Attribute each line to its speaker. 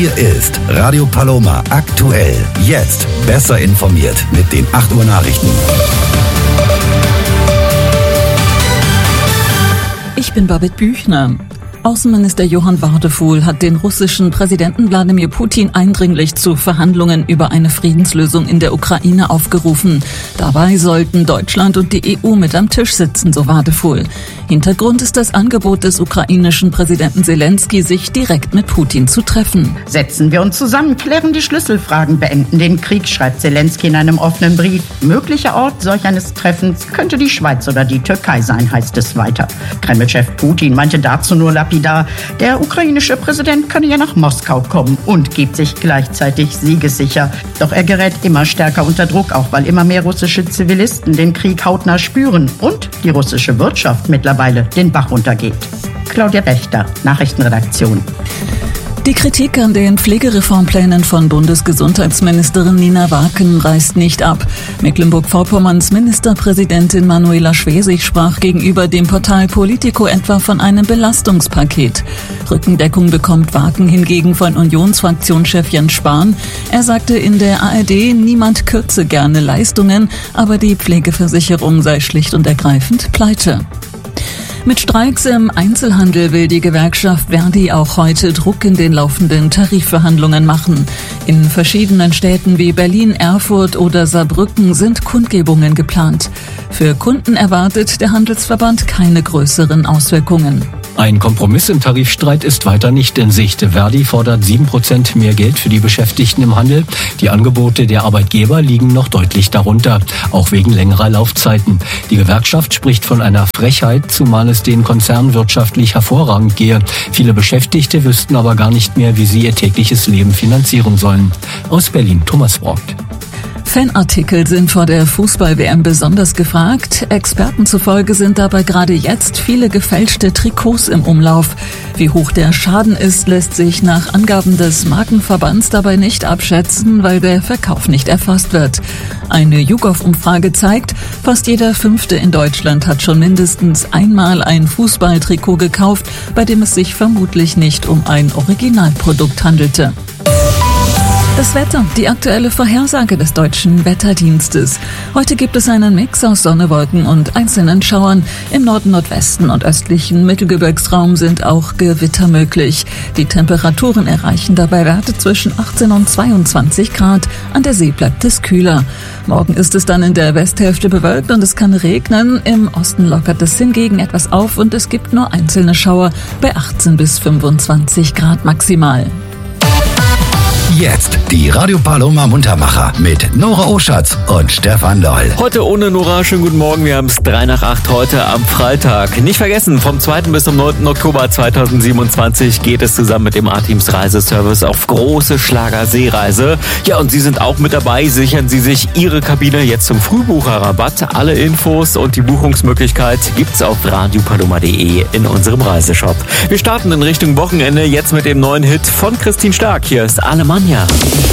Speaker 1: Hier ist Radio Paloma aktuell. Jetzt besser informiert mit den 8 Uhr Nachrichten.
Speaker 2: Ich bin Babette Büchner. Außenminister Johann Wadefuhl hat den russischen Präsidenten Wladimir Putin eindringlich zu Verhandlungen über eine Friedenslösung in der Ukraine aufgerufen. Dabei sollten Deutschland und die EU mit am Tisch sitzen, so Wadefuhl. Hintergrund ist das Angebot des ukrainischen Präsidenten Zelensky, sich direkt mit Putin zu treffen.
Speaker 3: Setzen wir uns zusammen, klären die Schlüsselfragen, beenden den Krieg, schreibt Zelensky in einem offenen Brief. Möglicher Ort solch eines Treffens könnte die Schweiz oder die Türkei sein, heißt es weiter. Kreml-Chef Putin meinte dazu nur lapidar, der ukrainische Präsident könne ja nach Moskau kommen und gibt sich gleichzeitig siegessicher. Doch er gerät immer stärker unter Druck, auch weil immer mehr russische Zivilisten den Krieg hautnah spüren und die russische Wirtschaft mittlerweile den Bach runtergeht. Claudia Wächter, Nachrichtenredaktion.
Speaker 2: Die Kritik an den Pflegereformplänen von Bundesgesundheitsministerin Nina Wacken reißt nicht ab. Mecklenburg-Vorpommerns Ministerpräsidentin Manuela Schwesig sprach gegenüber dem Portal Politico etwa von einem Belastungspaket. Rückendeckung bekommt Wacken hingegen von Unionsfraktionschef Jens Spahn. Er sagte in der ARD, niemand kürze gerne Leistungen, aber die Pflegeversicherung sei schlicht und ergreifend pleite. Mit Streiks im Einzelhandel will die Gewerkschaft Verdi auch heute Druck in den laufenden Tarifverhandlungen machen. In verschiedenen Städten wie Berlin, Erfurt oder Saarbrücken sind Kundgebungen geplant. Für Kunden erwartet der Handelsverband keine größeren Auswirkungen.
Speaker 4: Ein Kompromiss im Tarifstreit ist weiter nicht in Sicht. Verdi fordert 7% mehr Geld für die Beschäftigten im Handel. Die Angebote der Arbeitgeber liegen noch deutlich darunter, auch wegen längerer Laufzeiten. Die Gewerkschaft spricht von einer Frechheit, zumal es den Konzernen wirtschaftlich hervorragend gehe. Viele Beschäftigte wüssten aber gar nicht mehr, wie sie ihr tägliches Leben finanzieren sollen. Aus Berlin, Thomas Brockt.
Speaker 2: Fanartikel sind vor der Fußball-WM besonders gefragt. Experten zufolge sind dabei gerade jetzt viele gefälschte Trikots im Umlauf. Wie hoch der Schaden ist, lässt sich nach Angaben des Markenverbands dabei nicht abschätzen, weil der Verkauf nicht erfasst wird. Eine YouGov-Umfrage zeigt, fast jeder Fünfte in Deutschland hat schon mindestens einmal ein Fußballtrikot gekauft, bei dem es sich vermutlich nicht um ein Originalprodukt handelte. Das Wetter, die aktuelle Vorhersage des Deutschen Wetterdienstes. Heute gibt es einen Mix aus Sonne, Wolken und einzelnen Schauern. Im Norden, Nordwesten und östlichen Mittelgebirgsraum sind auch Gewitter möglich. Die Temperaturen erreichen dabei Werte zwischen 18 und 22 Grad. An der See bleibt es kühler. Morgen ist es dann in der Westhälfte bewölkt und es kann regnen. Im Osten lockert es hingegen etwas auf und es gibt nur einzelne Schauer bei 18 bis 25 Grad maximal.
Speaker 1: Jetzt die Radio Paloma Muntermacher mit Nora Oschatz und Stefan Loll.
Speaker 5: Heute ohne Nora, schönen guten Morgen, wir haben es 3 nach 8 heute am Freitag. Nicht vergessen, vom 2. bis zum 9. Oktober 2027 geht es zusammen mit dem A-Teams Reiseservice auf große Schlagerseereise. Ja, und Sie sind auch mit dabei, sichern Sie sich Ihre Kabine jetzt zum Frühbucherrabatt. Alle Infos und die Buchungsmöglichkeit gibt's auf radiopaloma.de in unserem Reiseshop. Wir starten in Richtung Wochenende jetzt mit dem neuen Hit von Christine Stark. Hier ist Alemannia.